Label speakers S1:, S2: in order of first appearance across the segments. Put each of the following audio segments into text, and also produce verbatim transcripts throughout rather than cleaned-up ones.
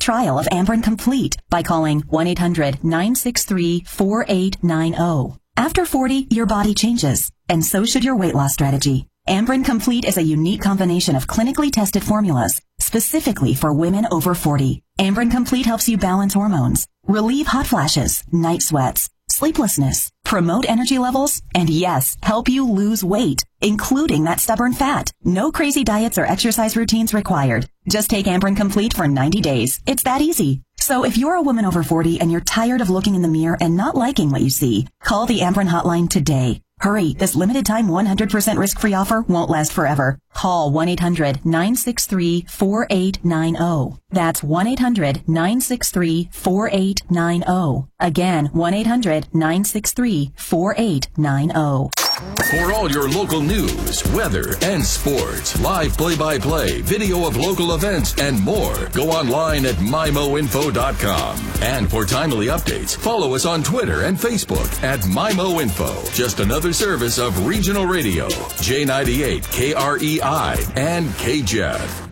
S1: trial of Amberen Complete by calling one eight hundred nine six three four eight nine zero. After forty, your body changes, and so should your weight loss strategy. Amberen Complete is a unique combination of clinically tested formulas specifically for women over forty. Amberen Complete helps you balance hormones, relieve hot flashes, night sweats, sleeplessness, promote energy levels, and yes, help you lose weight, including that stubborn fat. No crazy diets or exercise routines required. Just take Amberen Complete for ninety days. It's that easy. So if you're a woman over forty and you're tired of looking in the mirror and not liking what you see, call the Amberen hotline today. Hurry, this limited time one hundred percent risk-free offer won't last forever. Call one eight hundred nine six three four eight nine zero. That's one eight hundred nine six three four eight nine zero. Again, one eight hundred nine six three four eight nine zero.
S2: For all your local news, weather, and sports, live play-by-play, video of local events, and more, go online at my mo info dot com. And for timely updates, follow us on Twitter and Facebook at MyMoInfo. Just another service of Regional Radio, J ninety-eight, K R E I, and K J E F.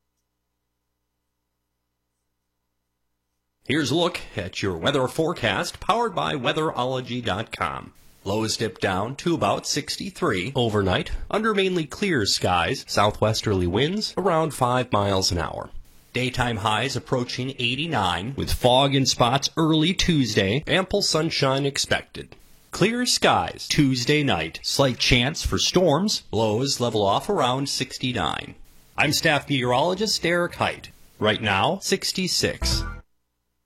S3: Here's a look at your weather forecast, powered by weatherology dot com. Lows dip down to about sixty-three overnight, under mainly clear skies, southwesterly winds around five miles an hour. Daytime highs approaching eighty-nine, with fog in spots early Tuesday, ample sunshine expected. Clear skies Tuesday night, slight chance for storms, lows level off around sixty-nine. I'm staff meteorologist Eric Height. Right now, sixty-six.